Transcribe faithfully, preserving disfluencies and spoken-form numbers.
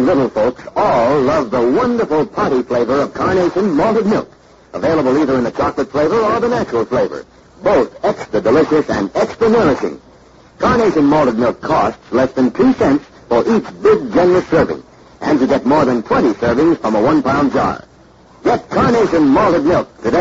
and little folks all love the wonderful party flavor of Carnation malted milk. Available either in the chocolate flavor or the natural flavor. Both extra delicious and extra nourishing. Carnation malted milk costs less than two cents for each big, generous serving. And you get more than twenty servings from a one-pound jar. Get Carnation malted milk today.